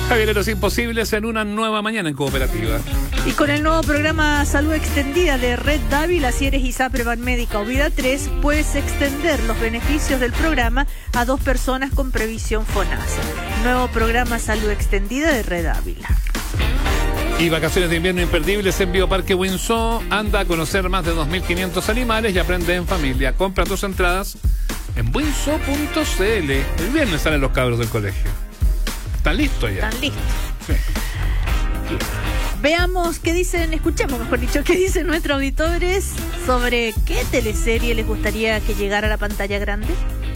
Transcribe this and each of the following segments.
Javier, Imposibles en una nueva mañana en Cooperativa. Y con el nuevo programa Salud Extendida de Red Dávila, si eres ISAPRE Médica o Vida 3, puedes extender los beneficios del programa a 2 personas con previsión FONASA. Nuevo programa Salud Extendida de Red Dávila. Y vacaciones de invierno imperdibles en Bioparque Windsor. Anda a conocer más de 2.500 animales y aprende en familia. Compra tus entradas en windsor.cl. El viernes salen los cabros del colegio. ¿Están listos ya? Están listos. Sí. Veamos qué dicen, escuchemos mejor dicho, qué dicen nuestros auditores sobre qué teleserie les gustaría que llegara a la pantalla grande.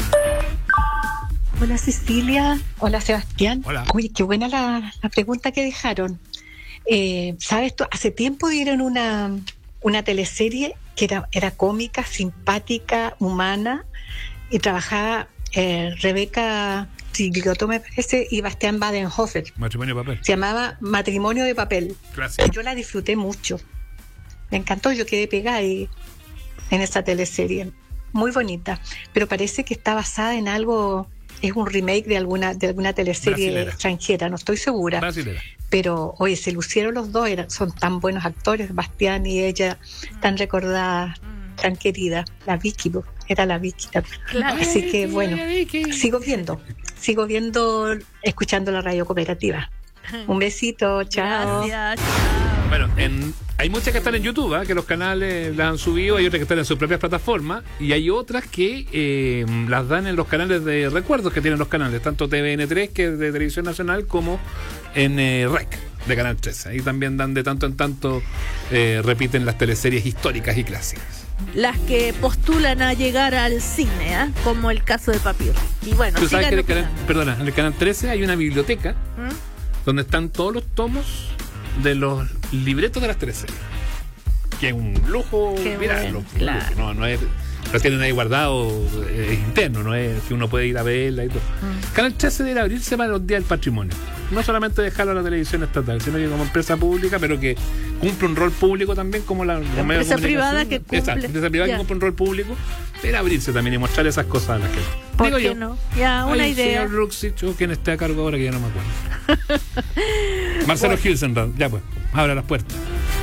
Hola Cecilia, hola Sebastián. Hola. Uy, qué buena la pregunta que dejaron. ¿Sabes tú? Hace tiempo dieron una teleserie que era cómica, simpática, humana, y trabajaba Rebeca Tigliotto, me parece, y Bastián Badenhofer. Matrimonio de papel. Se llamaba Matrimonio de papel. Gracias. Yo la disfruté mucho. Me encantó, yo quedé pegada ahí en esa teleserie. Muy bonita, pero parece que está basada en algo, es un remake de alguna teleserie Brasilera. extranjera, no estoy segura. Brasilera. Pero, oye, se lucieron los dos, son tan buenos actores, Bastián y ella, tan recordada, tan querida. La Vicky, era la Vicky también. Claro. Así que, bueno, sigo viendo, escuchando la radio cooperativa. Un besito, chao. Gracias. Chao. Bueno, hay muchas que están en YouTube, que los canales las han subido, hay otras que están en sus propias plataformas y hay otras que las dan en los canales de recuerdos que tienen los canales, tanto TVN3, que es de Televisión Nacional, como en REC, de Canal 13. Ahí también dan de tanto en tanto, repiten las teleseries históricas y clásicas. Las que postulan a llegar al cine, como el caso de Papir. Y bueno, Tú sabes sigan que opinando. en el Canal 13 hay una biblioteca donde están todos los tomos de los libretos de las teleseries, que es un lujo Qué mirarlo. bueno, claro. No es, los tienen ahí guardados, interno, no es que uno puede ir a verla y todo. Canal 13 debe abrirse para los días del patrimonio, no solamente dejarlo a la televisión estatal, sino que como empresa pública, pero que cumple un rol público también, como la empresa privada que cumple. Exacto, empresa privada Ya. que cumple un rol público, debe abrirse también y mostrar esas cosas a la gente. ¿Por Digo qué yo. no? Ya, una Ay, idea. señor Ruxich, o quien esté a cargo ahora, que ya no me acuerdo. Marcelo Hilsenrand, ya pues, abra las puertas.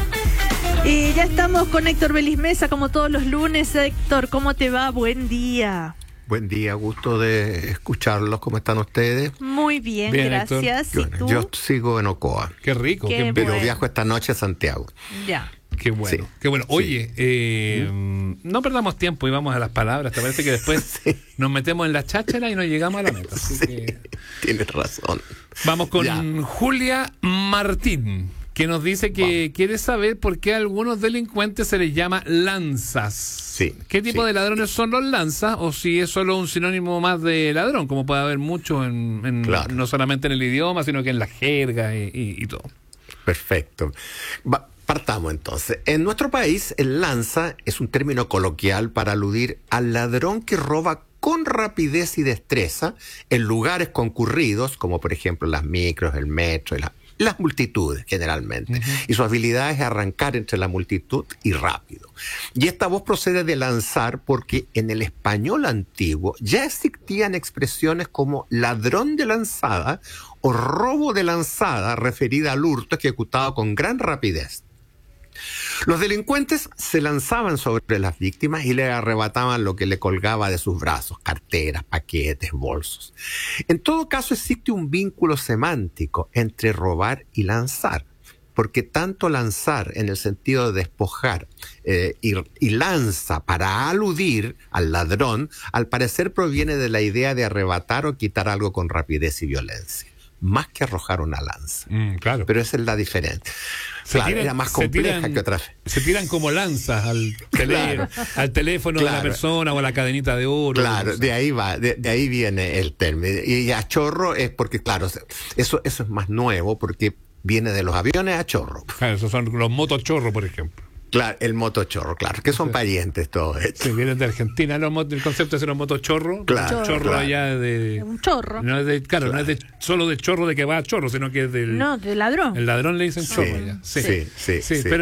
Y ya estamos con Héctor Belismesa, como todos los lunes. Héctor, ¿cómo te va? Buen día. Buen día, gusto de escucharlos. ¿Cómo están ustedes? Muy bien, Bien, gracias. ¿Y Bueno, tú? yo sigo en Ocoa, Qué rico, Qué pero bueno. viajo esta noche a Santiago. Ya. Qué bueno, Sí. qué bueno. Oye, no perdamos tiempo y vamos a las palabras. ¿Te parece que después Sí. nos metemos en la cháchara y no llegamos a la meta? Así que Tienes razón. vamos con Ya. Julia Martín, que nos dice que quiere saber por qué a algunos delincuentes se les llama lanzas. Sí, ¿Qué tipo sí. de ladrones son los lanzas? O si es solo un sinónimo más de ladrón, como puede haber mucho Claro. no solamente en el idioma, sino que en la jerga y todo. Perfecto. Partamos entonces. En nuestro país, el lanza es un término coloquial para aludir al ladrón que roba con rapidez y destreza en lugares concurridos, como por ejemplo las micros, el metro y las multitudes generalmente. Y su habilidad es arrancar entre la multitud y rápido. Y esta voz procede de lanzar porque en el español antiguo ya existían expresiones como ladrón de lanzada o robo de lanzada, referida al hurto ejecutado con gran rapidez. Los delincuentes se lanzaban sobre las víctimas y le arrebataban lo que le colgaba de sus brazos, carteras, paquetes, bolsos. En todo caso existe un vínculo semántico entre robar y lanzar, porque tanto lanzar en el sentido de despojar y lanza para aludir al ladrón, al parecer proviene de la idea de arrebatar o quitar algo con rapidez y violencia, más que arrojar una lanza. Claro. Pero esa es la diferencia. Claro, era más compleja que otra. Se tiran como lanzas al teléfono de la Claro. persona o a la cadenita de oro. Claro, de ahí va, de ahí viene el término. Y a chorro es porque, claro, eso es más nuevo porque viene de los aviones a chorro. Claro, esos son los motochorros, por ejemplo. Claro, el motochorro, claro, que son parientes todos estos. Sí, vienen de Argentina. El concepto es ser un motochorro. Claro, Chorro claro. allá de... Un chorro. No es de, claro, no es de, solo de chorro de que va a chorro, sino que es del... No, de ladrón. El ladrón le dicen chorro Sí, allá. sí, sí, Sí, sí. pero